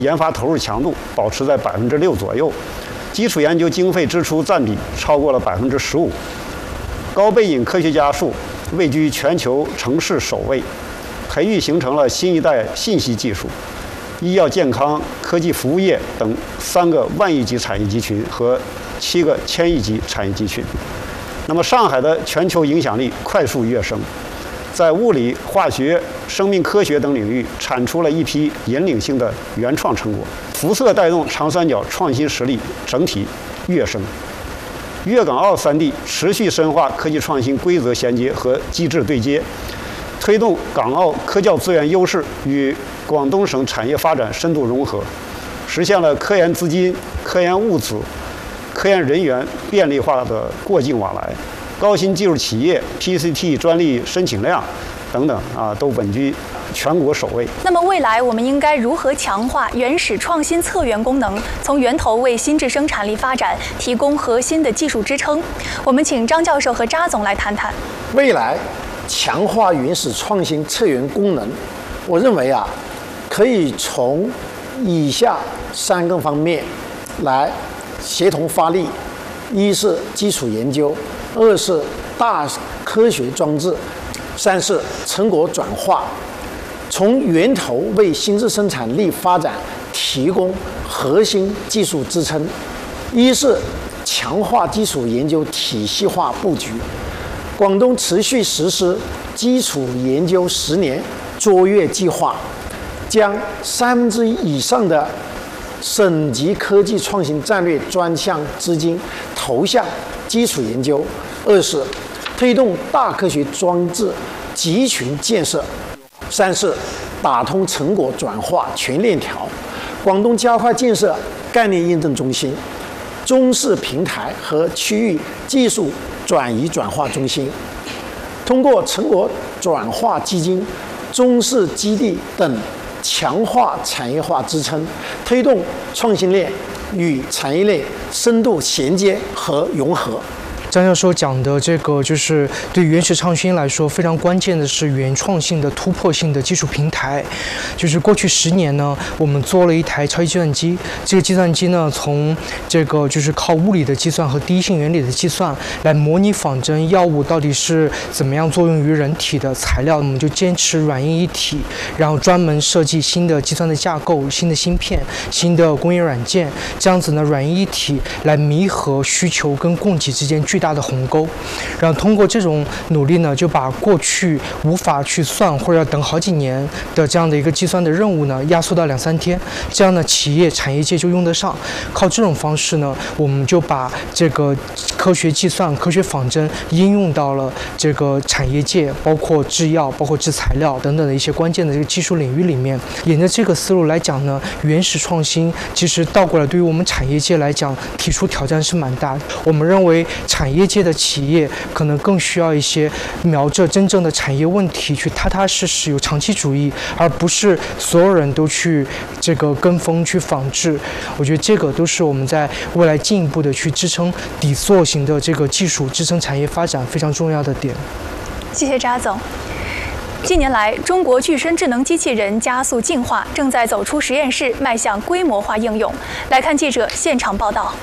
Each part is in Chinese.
研发投入强度保持在6%左右，基础研究经费支出占比超过了15%，高背景科学家数位居全球城市首位，培育形成了新一代信息技术、医药健康、科技服务业等3个万亿级产业集群和7个千亿级产业集群。那么，上海的全球影响力快速跃升，在物理、化学、生命科学等领域产出了一批引领性的原创成果。辐射带动长三角创新实力整体跃升。粤港澳3地持续深化科技创新规则衔接和机制对接，推动港澳科教资源优势与广东省产业发展深度融合，实现了科研资金、科研物资、科研人员便利化的过境往来，高新技术企业 PCT 专利申请量等等都稳居全国首位。 那么未来我们应该如何强化原始创新策源功能，从源头为新质生产力发展提供核心的技术支撑？我们请张教授和扎总来谈谈。 未来强化原始创新策源功能，我认为可以从以下3个方面来协同发力：一是基础研究，二是大科学装置，三是成果转化，从源头为新质生产力发展提供核心技术支撑。一是强化基础研究体系化布局，广东持续实施基础研究10年卓越计划，将1/3以上的省级科技创新战略专项资金投向基础研究。二是推动大科学装置集群建设。三是打通成果转化全链条，广东加快建设概念验证中心、中试平台和区域技术转移转化中心，通过成果转化基金、中试基地等强化产业化支撑，推动创新链与产业链深度衔接和融合。 张教授讲的这个，就是对原始创新来说非常关键的是原创性的突破性的技术平台。就是过去10年呢，我们做了一台超级计算机，这个计算机呢，从这个就是靠物理的计算和第一性原理的计算来模拟仿真药物到底是怎么样作用于人体的材料，我们就坚持软硬一体，然后专门设计新的计算的架构、新的芯片、新的工业软件，这样子呢，软硬一体来弥合需求跟供给之间巨大的鸿沟，然后通过这种努力呢，就把过去无法去算或者要等好几年的这样的一个计算的任务呢，压缩到2-3天，这样呢，企业产业界就用得上。靠这种方式呢，我们就把这个科学计算、科学仿真应用到了这个产业界，包括制药、包括制材料等等的一些关键的这个技术领域里面。沿着这个思路来讲呢，原始创新其实倒过来对于我们产业界来讲，提出挑战是蛮大的。我们认为产业界的企业可能更需要一些瞄着真正的产业问题去踏踏实实有长期主义，而不是所有人都去这个跟风去仿制。我觉得这个都是我们在未来进一步的去支撑底座型的这个技术支撑产业发展非常重要的点。 谢谢扎总。近年来，中国具身智能机器人加速进化，正在走出实验室，迈向规模化应用。来看记者现场报道。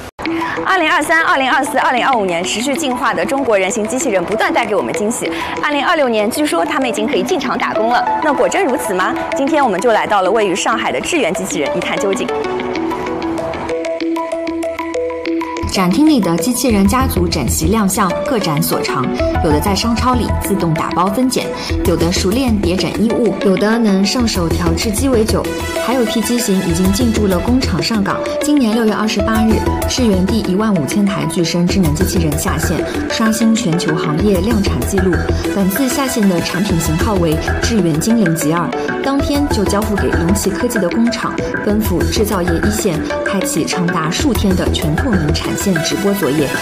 2023、2024、2025年持续进化的中国人形机器人不断带给我们惊喜。2026年，据说他们已经可以进场打工了。那果真如此吗？今天我们就来到了位于上海的智源机器人，一探究竟。 展厅里的机器人家族整齐亮相，各展所长，有的在商超里自动打包分拣，有的熟练叠整衣物，有的能上手调制鸡尾酒，还有批机型已经进驻了工厂上岗。今年6月28日，智源第15000台具身智能机器人下线，刷新全球行业量产记录。本次下线的产品型号为智源精灵级2，当天就交付给龙旗科技的工厂，奔赴制造业一线，开启长达数天的全透明产线直播作业。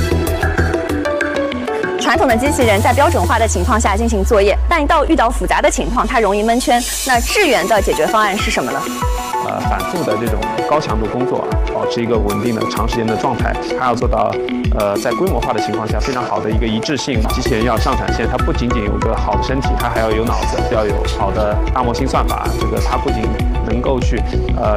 传统的机器人在标准化的情况下进行作业，但一到遇到复杂的情况，它容易蒙圈。那智源的解决方案是什么呢？ 反复的这种高强度工作，保持一个稳定的长时间的状态，还要做到在规模化的情况下非常好的一个一致性。机器人要上产线，它不仅仅有个好的身体，它还要有脑子，要有好的大模型算法。这个它不仅能够去